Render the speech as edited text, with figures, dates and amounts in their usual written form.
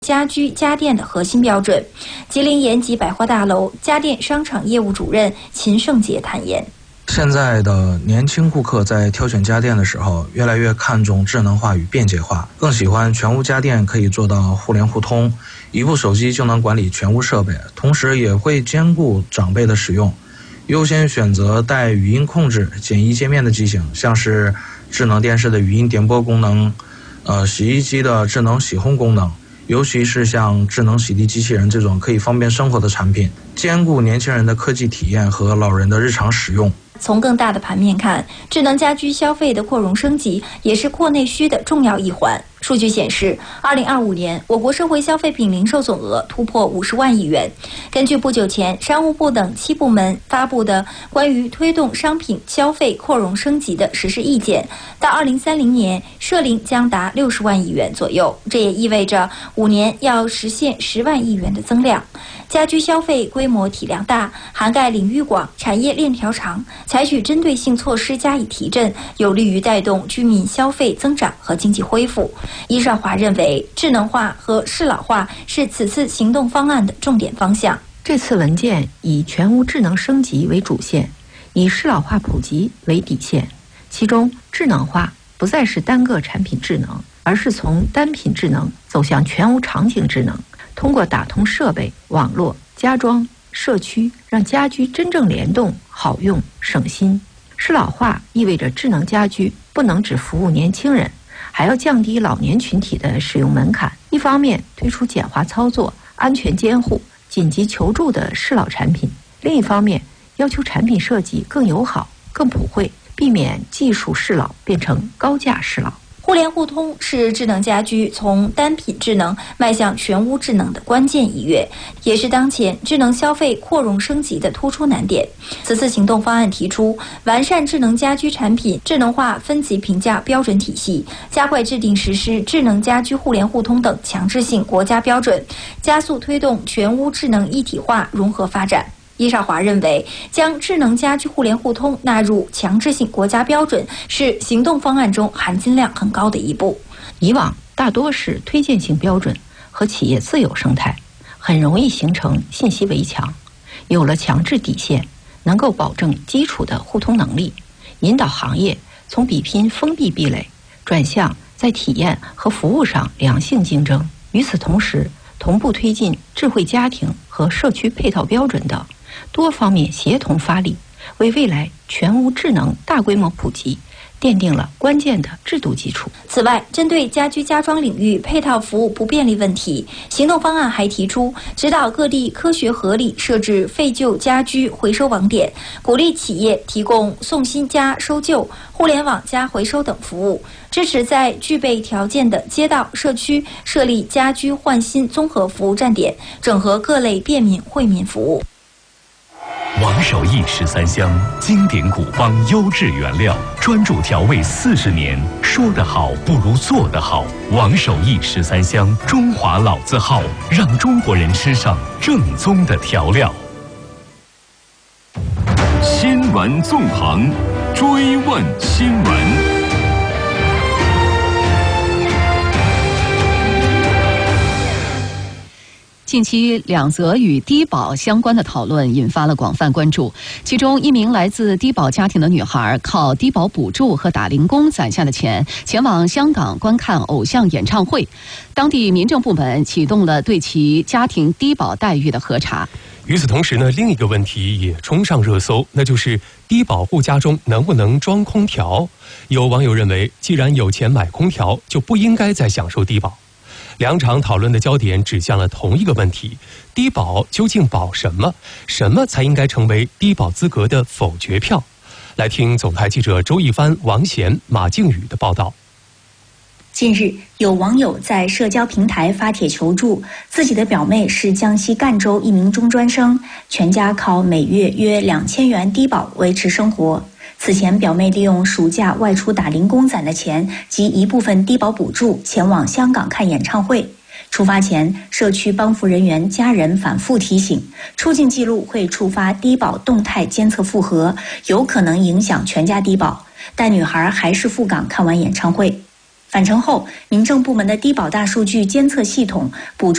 家居家电的核心标准。吉林延吉百货大楼家电商场业务主任秦胜杰坦言， 现在的年轻顾客在挑选家电的时候，越来越看重智能化与便捷化，更喜欢全屋家电可以做到互联互通，一部手机就能管理全屋设备，同时也会兼顾长辈的使用，优先选择带语音控制、简易界面的机型，像是智能电视的语音点播功能，洗衣机的智能洗烘功能。尤其是像智能洗涤机器人这种可以方便生活的产品，兼顾年轻人的科技体验和老人的日常使用。 从更大的盘面看，智能家居消费的扩容升级也是扩内需的重要一环。数据显示，2025年我国社会消费品零售总额突破50万亿元。根据不久前商务部等7部门发布的关于推动商品消费扩容升级的实施意见，到2030年社零将达60万亿元左右，这也意味着5年要实现10万亿元的增量。家居消费规模体量大，涵盖领域广，产业链条长，采取针对性措施加以提振，有利于带动居民消费增长和经济恢复。伊少华认为，智能化和适老化是此次行动方案的重点方向。 这次文件以全屋智能升级为主线，以适老化普及为底线。其中，智能化不再是单个产品智能，而是从单品智能走向全屋场景智能，通过打通设备、网络、家装、社区，让家居真正联动、好用、省心。适老化意味着智能家居不能只服务年轻人，还要降低老年群体的使用门槛。一方面推出简化操作、安全监护、紧急求助的适老产品；另一方面要求产品设计更友好、更普惠，避免技术适老变成高价适老。 互联互通是智能家居从单品智能迈向全屋智能的关键一跃，也是当前智能消费扩容升级的突出难点。此次行动方案提出，完善智能家居产品智能化分级评价标准体系，加快制定实施智能家居互联互通等强制性国家标准，加速推动全屋智能一体化融合发展。伊少华认为，将智能家居互联互通纳入强制性国家标准是行动方案中含金量很高的一步。 以往大多是推荐性标准和企业自有生态，很容易形成信息围墙。有了强制底线，能够保证基础的互通能力，引导行业从比拼封闭壁垒转向在体验和服务上良性竞争。与此同时，同步推进智慧家庭和社区配套标准等多方面协同发力，为未来全屋智能大规模普及奠定了关键的制度基础。 此外，针对家居家装领域配套服务不便利问题，行动方案还提出指导各地科学合理设置废旧家居回收网点，鼓励企业提供送新加收旧、互联网加回收等服务，支持在具备条件的街道、社区设立家居换新综合服务站点，整合各类便民惠民服务。 王守义13香，经典古方，优质原料，专注调味40年。说得好不如做得好。王守义13香，中华老字号，让中国人吃上正宗的调料。 新闻纵横，追问新闻。 近期2则与低保相关的讨论引发了广泛关注。其中，一名来自低保家庭的女孩靠低保补助和打零工攒下的钱，前往香港观看偶像演唱会。当地民政部门启动了对其家庭低保待遇的核查。 与此同时呢，另一个问题也冲上热搜，那就是低保户家中能不能装空调？有网友认为，既然有钱买空调，就不应该再享受低保。两场讨论的焦点指向了同一个问题：低保究竟保什么？什么才应该成为低保资格的否决票？来听总台记者周一帆、王贤、马靖宇的报道。 近日，有网友在社交平台发帖求助，自己的表妹是江西赣州一名中专生，全家靠每月约2000元低保维持生活。此前，表妹利用暑假外出打零工攒的钱及一部分低保补助，前往香港看演唱会。出发前，社区帮扶人员家人反复提醒，出境记录会触发低保动态监测复核，有可能影响全家低保。但女孩还是赴港看完演唱会。 返程后，民政部门的低保大数据监测系统捕捉